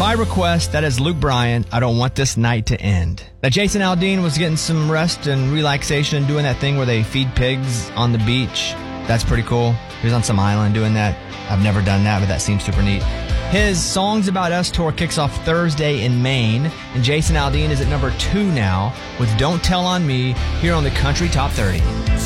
by request, that is Luke Bryan, I Don't Want This Night to End. Now, Jason Aldean was getting some rest and relaxation and doing that thing where they feed pigs on the beach. That's pretty cool. He was on some island doing that. I've never done that, but that seems super neat. His Songs About Us tour kicks off Thursday in Maine, and Jason Aldean is at number 2 now with Don't Tell on Me here on the Country Top 30.